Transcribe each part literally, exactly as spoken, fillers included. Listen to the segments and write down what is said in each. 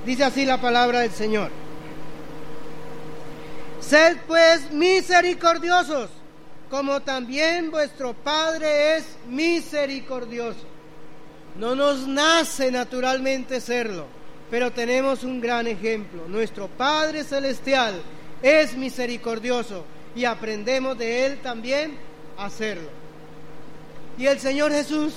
Dice así la palabra del Señor: sed pues misericordiosos, como también vuestro Padre es misericordioso. No nos nace naturalmente serlo, pero tenemos un gran ejemplo. Nuestro Padre Celestial es misericordioso y aprendemos de Él también a hacerlo. Y el Señor Jesús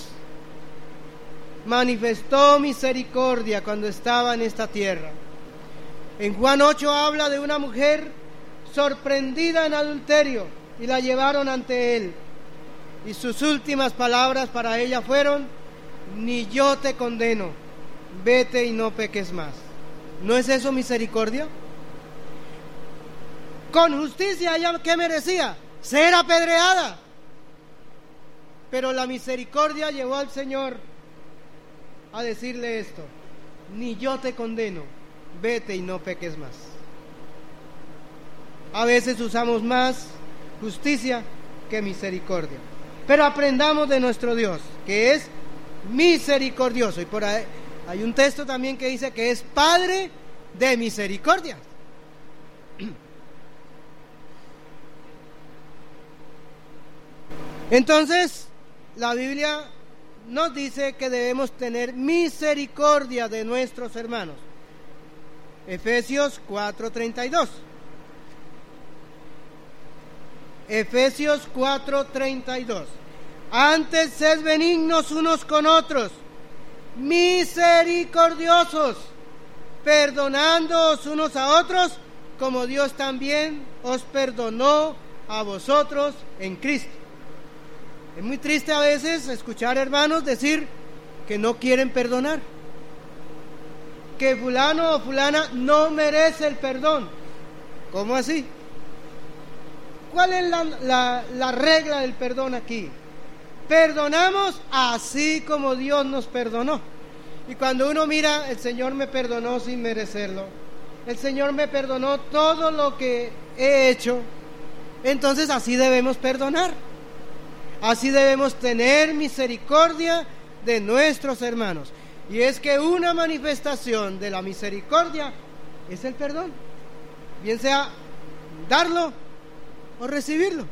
manifestó misericordia cuando estaba en esta tierra. En Juan ocho habla de una mujer sorprendida en adulterio y la llevaron ante Él. Y sus últimas palabras para ella fueron: ni yo te condeno, vete y no peques más. ¿No es eso misericordia? Con justicia ella, ¿qué merecía? Ser apedreada. Pero la misericordia llevó al Señor a decirle esto: ni yo te condeno, vete y no peques más. A veces usamos más justicia que misericordia, pero aprendamos de nuestro Dios, que es misericordioso. Y por ahí hay un texto también que dice que es Padre de misericordia. Entonces, la Biblia nos dice que debemos tener misericordia de nuestros hermanos. Efesios cuatro treinta y dos. Efesios cuatro treinta y dos. Antes sed benignos unos con otros, misericordiosos, perdonándoos unos a otros, como Dios también os perdonó a vosotros en Cristo. Es muy triste a veces escuchar hermanos decir que no quieren perdonar, que fulano o fulana no merece el perdón. ¿Cómo así? ¿Cuál es la, la, la regla del perdón aquí? Perdonamos así como Dios nos perdonó. Y cuando uno mira, el Señor me perdonó sin merecerlo, el Señor me perdonó todo lo que he hecho, entonces así debemos perdonar. Así debemos tener misericordia de nuestros hermanos. Y es que una manifestación de la misericordia es el perdón, bien sea darlo o recibirlo.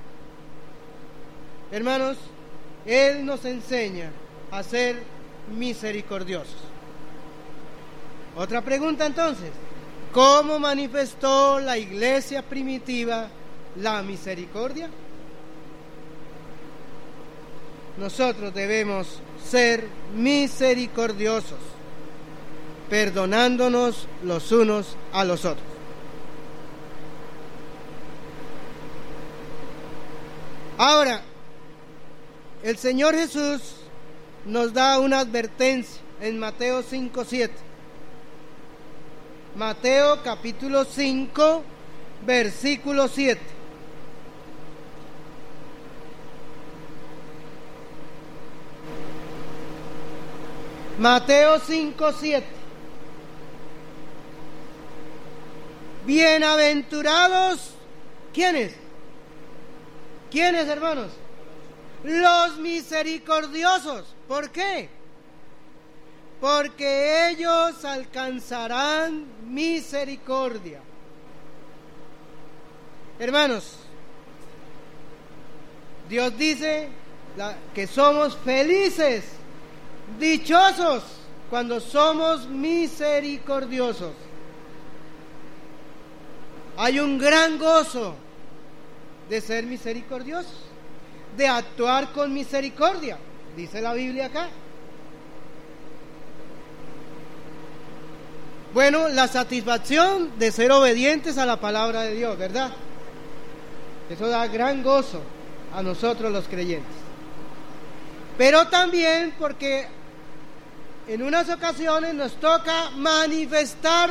Hermanos, Él nos enseña a ser misericordiosos. Otra pregunta entonces: ¿cómo manifestó la iglesia primitiva la misericordia? Nosotros debemos ser misericordiosos, perdonándonos los unos a los otros. Ahora, el Señor Jesús nos da una advertencia en Mateo cinco siete. Mateo capítulo cinco, versículo siete. Mateo cinco siete. Bienaventurados, ¿quiénes? ¿Quiénes, hermanos? Los misericordiosos. ¿Por qué? Porque ellos alcanzarán misericordia. Hermanos, Dios dice la, que somos felices, dichosos, cuando somos misericordiosos. Hay un gran gozo de ser misericordiosos, de actuar con misericordia, dice la Biblia acá. Bueno, la satisfacción de ser obedientes a la palabra de Dios, ¿verdad? Eso da gran gozo a nosotros los creyentes. Pero también porque en unas ocasiones nos toca manifestar